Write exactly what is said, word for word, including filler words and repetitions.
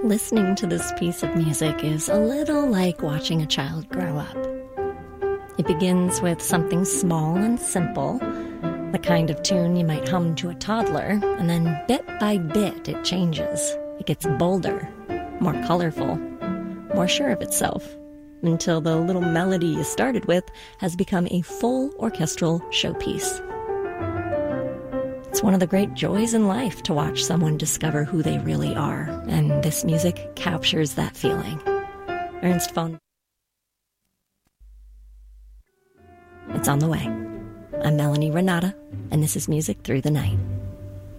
listening to this piece of music is a little like watching a child grow up. It begins with something small and simple, the kind of tune you might hum to a toddler, and then bit by bit it changes. It gets bolder, more colorful, more sure of itself, until the little melody you started with has become a full orchestral showpiece. It's one of the great joys in life to watch someone discover who they really are, and this music captures that feeling. Ernst von... It's on the way. I'm Melanie Renata, and this is Music Through the Night.